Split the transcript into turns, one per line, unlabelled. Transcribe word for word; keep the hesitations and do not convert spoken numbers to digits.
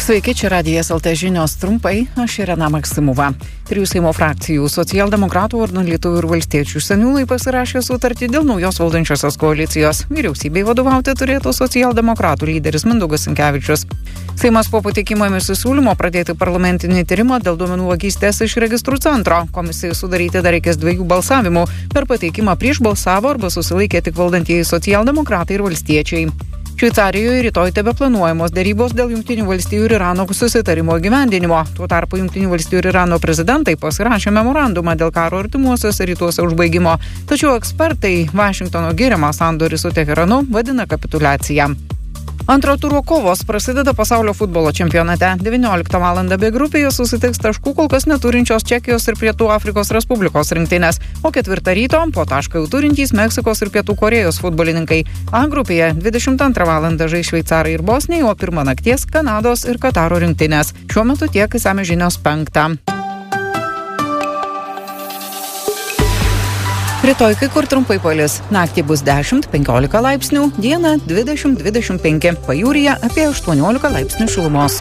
Sveiki, čia Radijas L T žinios trumpai, aš Irena Maksimova. Trijų Seimo frakcijų, socialdemokratų, lietuvių ir valstiečių seniūnai pasirašė sutartį dėl naujos valdančiosios koalicijos. Vyriausybei vadovauti turėtų socialdemokratų lyderis Mindaugas Sinkevičius. Seimas po pateikimo ėmėsi siūlymo pradėti parlamentinį tyrimą dėl duomenų vagystės iš registrų centro. Komisijai sudaryti dar reikės dviejų balsavimų. Per pateikimą prieš balsavo arba susilaikė tik valdantieji socialdemokratai ir valstiečiai. Šveicarijoje rytoj tebe planuojamos derybos dėl Jungtinių valstijų ir Irano susitarimo įgyvendinimo. Tuo tarpu Jungtinių valstijų ir Irano prezidentai pasirašė memorandumą dėl karo artimuosiuose rytuose užbaigimo. Tačiau ekspertai Vašingtono giriamą sandorį su Teheranu vadina kapituliacija. Antro turo kovos prasideda pasaulio futbolo čempionate. devynioliktą valandą B grupėje susitiks taškų kol kas neturinčios Čekijos ir Pietų Afrikos Respublikos rinktinės, o ketvirtą ryto po tašką jau turintys Meksikos ir Pietų Korėjos futbolininkai. A grupėje dvidešimt antrą valandą žais Šveicarai ir Bosniai, o pirmą nakties Kanados ir Kataro rinktinės. Šiuo metu tiek išsamios žinios penktą. Rytoj kai kur trumpai palis. Naktį bus dešimt penkiolika laipsnių, dieną dvidešimt dvidešimt penki, pajūryje apie aštuoniolika laipsnių šilumos.